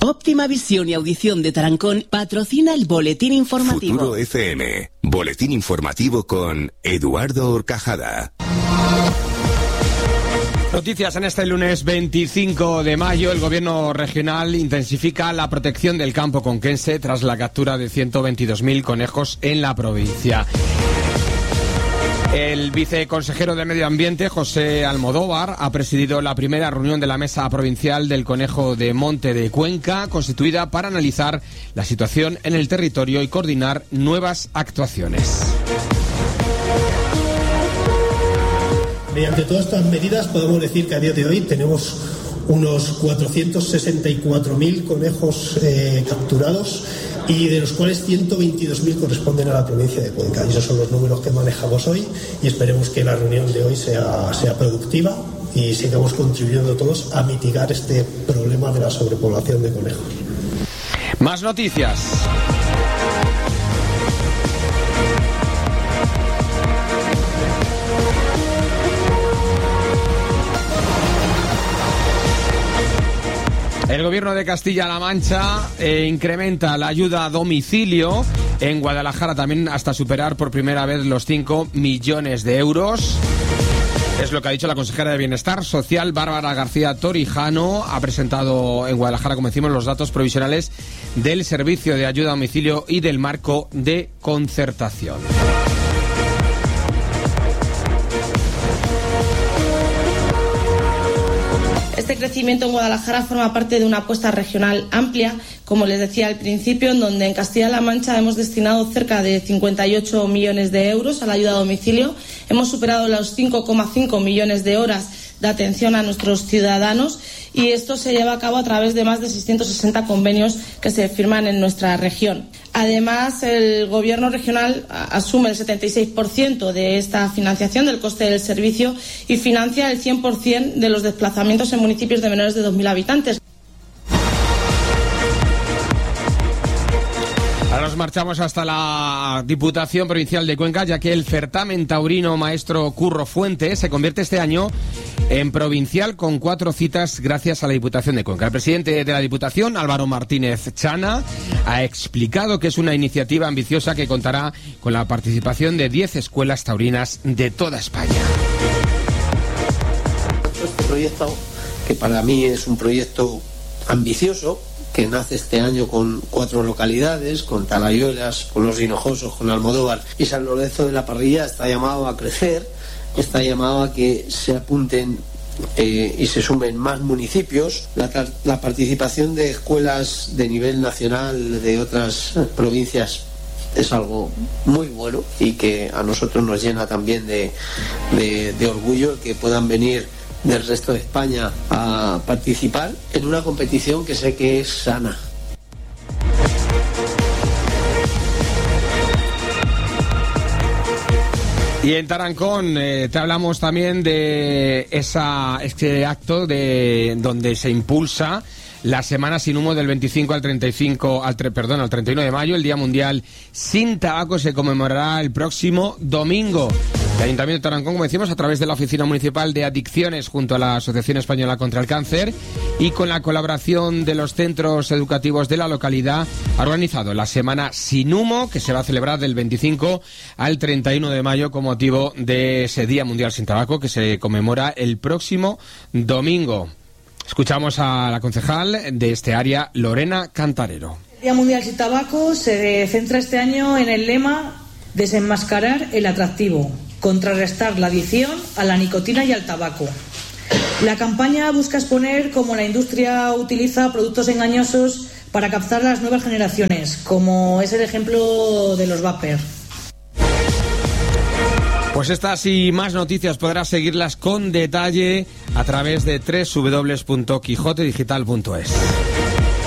Óptima Visión y Audición de Tarancón patrocina el Boletín Informativo. Futuro FM, Boletín Informativo con Eduardo Horcajada. Noticias en este lunes 25 de mayo. El gobierno regional intensifica la protección del campo conquense tras la captura de 122.000 conejos en la provincia. El viceconsejero de Medio Ambiente, José Almodóvar, ha presidido la primera reunión de la Mesa Provincial del Conejo de Monte de Cuenca, constituida para analizar la situación en el territorio y coordinar nuevas actuaciones. Mediante todas estas medidas podemos decir que a día de hoy tenemos unos 464.000 conejos capturados, y de los cuales 122.000 corresponden a la provincia de Cuenca. Y esos son los números que manejamos hoy, y esperemos que la reunión de hoy sea productiva y sigamos contribuyendo todos a mitigar este problema de la sobrepoblación de conejos. Más noticias. El gobierno de Castilla-La Mancha incrementa la ayuda a domicilio en Guadalajara también hasta superar por primera vez los 5 millones de euros. Es lo que ha dicho la consejera de Bienestar Social, Bárbara García Torijano. Ha presentado en Guadalajara, como decimos, los datos provisionales del servicio de ayuda a domicilio y del marco de concertación. Este crecimiento en Guadalajara forma parte de una apuesta regional amplia, como les decía al principio, en donde en Castilla-La Mancha hemos destinado cerca de 58 millones de euros a la ayuda a domicilio. Hemos superado los 5,5 millones de horas de atención a nuestros ciudadanos, y esto se lleva a cabo a través de más de 660 convenios que se firman en nuestra región. Además, el gobierno regional asume el 76% de esta financiación del coste del servicio y financia el 100% de los desplazamientos en municipios de menores de 2.000 habitantes. Ahora nos marchamos hasta la Diputación Provincial de Cuenca, ya que el certamen taurino Maestro Curro Fuente se convierte este año en provincial con 4 citas gracias a la Diputación de Cuenca. El presidente de la Diputación, Álvaro Martínez Chana, ha explicado que es una iniciativa ambiciosa que contará con la participación de 10 escuelas taurinas de toda España. Este proyecto, que para mí es un proyecto ambicioso, que nace este año con 4 localidades, con Talayuelas, con Los Hinojosos, con Almodóvar y San Lorenzo de la Parrilla, está llamado a crecer, está llamado a que se apunten y se sumen más municipios. La participación de escuelas de nivel nacional de otras provincias es algo muy bueno y que a nosotros nos llena también de orgullo que puedan venir del resto de España a participar en una competición que sé que es sana. Y en Tarancón te hablamos también de este acto donde se impulsa la semana sin humo del 25 al 31 de mayo. El Día Mundial sin Tabaco se conmemorará el próximo domingo. El Ayuntamiento de Tarancón, como decimos, a través de la Oficina Municipal de Adicciones junto a la Asociación Española contra el Cáncer y con la colaboración de los centros educativos de la localidad, ha organizado la Semana Sin Humo, que se va a celebrar del 25 al 31 de mayo con motivo de ese Día Mundial sin Tabaco que se conmemora el próximo domingo. Escuchamos a la concejal de este área, Lorena Cantarero. El Día Mundial sin Tabaco se centra este año en el lema desenmascarar el atractivo, contrarrestar la adicción a la nicotina y al tabaco. La campaña busca exponer cómo la industria utiliza productos engañosos para captar a las nuevas generaciones, como es el ejemplo de los vapers. Pues estas y más noticias podrás seguirlas con detalle a través de www.quijotedigital.es.